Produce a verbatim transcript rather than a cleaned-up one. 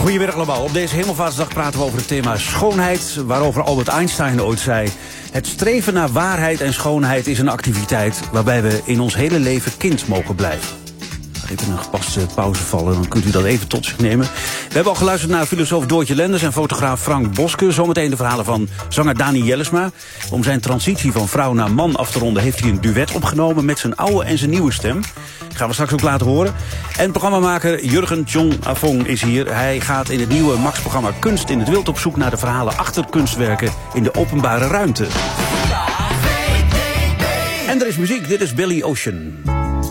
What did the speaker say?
Goedemiddag allemaal. Op deze Hemelvaartsdag praten we over het thema schoonheid, waarover Albert Einstein ooit zei: het streven naar waarheid en schoonheid is een activiteit waarbij we in ons hele leven kind mogen blijven. Even een gepaste pauze vallen, dan kunt u dat even tot zich nemen. We hebben al geluisterd naar filosoof Doortje Lenders en fotograaf Frank Boske. Zometeen de verhalen van zanger Dani Jellesma. Om zijn transitie van vrouw naar man af te ronden heeft hij een duet opgenomen met zijn oude en zijn nieuwe stem. Gaan we straks ook laten horen. En programmamaker Jurgen John Afong is hier. Hij gaat in het nieuwe Max-programma Kunst in het Wild op zoek naar de verhalen achter kunstwerken in de openbare ruimte. En er is muziek, dit is Billy Ocean.